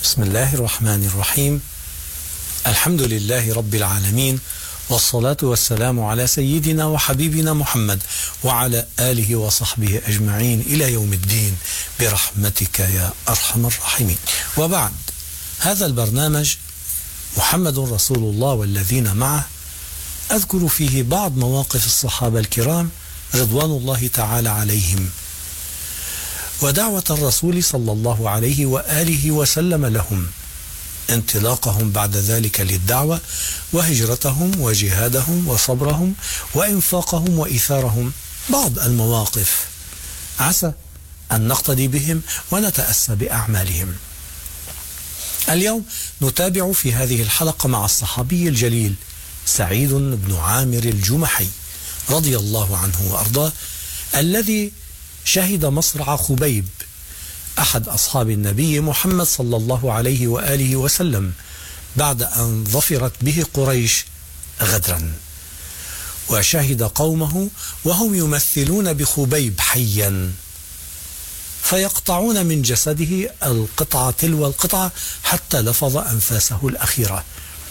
بسم الله الرحمن الرحيم. الحمد لله رب العالمين، والصلاة والسلام على سيدنا وحبيبنا محمد وعلى آله وصحبه أجمعين إلى يوم الدين برحمتك يا أرحم الراحمين. وبعد، هذا البرنامج محمد رسول الله والذين معه أذكر فيه بعض مواقف الصحابة الكرام رضوان الله تعالى عليهم، ودعوة الرسول صلى الله عليه وآله وسلم لهم، انطلاقهم بعد ذلك للدعوة، وهجرتهم وجهادهم وصبرهم وإنفاقهم وإيثارهم. بعض المواقف عسى أن نقتدي بهم ونتأسى بأعمالهم. اليوم نتابع في هذه الحلقة مع الصحابي الجليل سعيد بن عامر الجمحي رضي الله عنه وأرضاه، الذي شهد مصرع خبيب أحد أصحاب النبي محمد صلى الله عليه وآله وسلم بعد أن ظفرت به قريش غدرا، وشهد قومه وهم يمثلون بخبيب حيا فيقطعون من جسده القطعة تلو القطعة حتى لفظ أنفاسه الأخيرة،